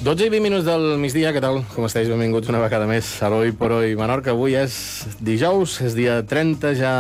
12:20 del migdia, què tal? Com esteu? Benvinguts una vegada més a l'Hoy por Hoy Menorca. Avui és dijous, és dia 30 ja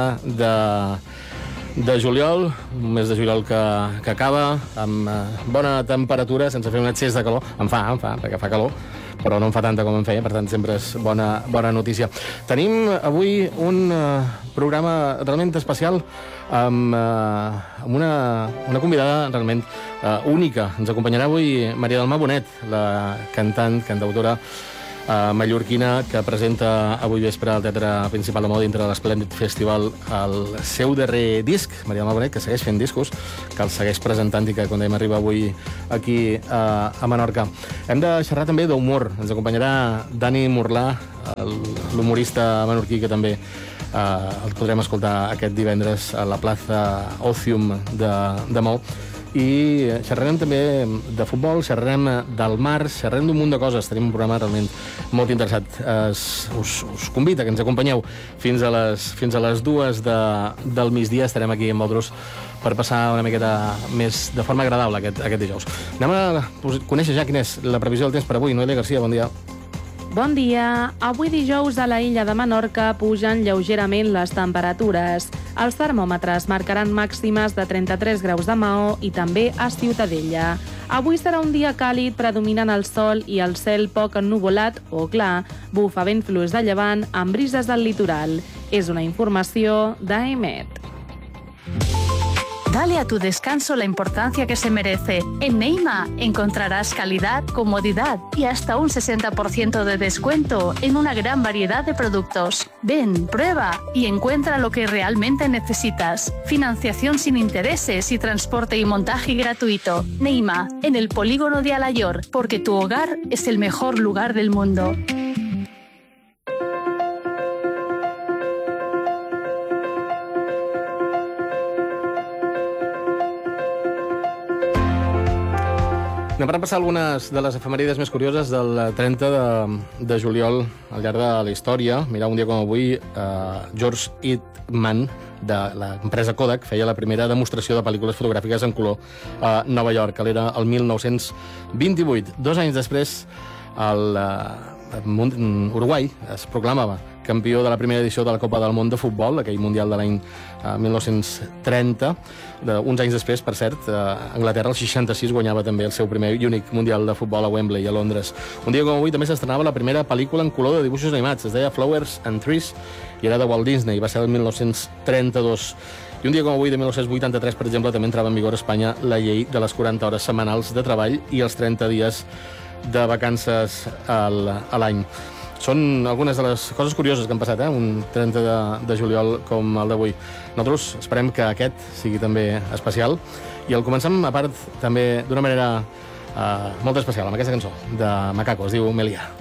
de juliol, un mes de juliol que acaba amb bona temperatura, sense fer un excés de calor. Em fa, perquè fa calor, però no en fa tanta com en feia, per tant sempre és bona notícia. Tenim avui un programa realment especial amb una convidada realment única. Ens acompanyarà avui Maria del Mar Bonet, la cantautora mallorquina que presenta avui vespre al Teatre Principal de Moda dintre de l'Esplèndid Festival el seu darrer disc. Maria del Mar Bonet, que segueix fent discos, que el segueix presentant i que, com dèiem, arriba avui aquí a Menorca. Hem de xerrar també d'humor. Ens acompanyarà Dani Murlà, l'humorista menorquí, que també el podrem escoltar aquest divendres a la plaça Ocium de Mou. I xerrarem també de futbol, xerrarem del mar, xerrarem d'un munt de coses. Tenim un programa realment molt interessat. Us convido que ens acompanyeu fins a les 2 del migdia. Estarem aquí amb vosaltres per passar una miqueta més de forma agradable aquest dijous. Anem a conèixer ja quina és la previsió del temps per avui. Noelia Garcia, bon dia. Bon dia. Avui dijous a la illa de Menorca pugen lleugerament les temperatures. Els termòmetres marcaran màximes de 33 graus de Maó i també a Ciutadella. Avui serà un dia càlid, predominant el sol i el cel poc ennuvolat o clar. Bufa vent fluix de llevant amb brises del litoral. És una informació d'AEMET. Dale a tu descanso la importancia que se merece. En Neima encontrarás calidad, comodidad y hasta un 60% de descuento en una gran variedad de productos. Ven, prueba y encuentra lo que realmente necesitas. Financiación sin intereses y transporte y montaje gratuito. Neima, en el polígono de Alayor, porque tu hogar es el mejor lugar del mundo. Anem a repassar algunes de les efemèrides més curioses del 30 de juliol al llarg de la història. Mirar, un dia com avui, George Eastman, de l'empresa Kodak, feia la primera demostració de pel·lícules fotogràfiques en color a Nova York, que era el 1928. 2 anys després, Uruguai es proclamava campió de la primera edició de la Copa del Món de Futbol, aquell Mundial de l'any 1930. Uns anys després, per cert, Anglaterra, el 66, guanyava també el seu primer i únic Mundial de Futbol a Wembley, a Londres. Un dia com avui també s'estrenava la primera pel·lícula en color de dibuixos animats. Es deia Flowers and Trees i era de Walt Disney. Va ser el 1932. I un dia com avui, de 1983, per exemple, també entrava en vigor a Espanya la llei de les 40 hores setmanals de treball i els 30 dies de vacances a l'any. Són algunes de les coses curioses que han passat, un 30 de juliol com el d'avui. Nosaltres esperem que aquest sigui també especial i el comencem, a part, també d'una manera molt especial, amb aquesta cançó de Macaco, es diu Melia.